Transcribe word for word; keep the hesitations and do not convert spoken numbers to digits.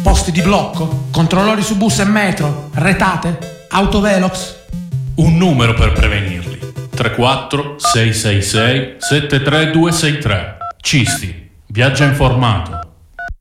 Posti di blocco? Controllori su bus e metro? Retate? Autovelox? Un numero per prevenirli. tre quattro sei sei sei sette tre due sei tre. Cisti. Viaggia informato.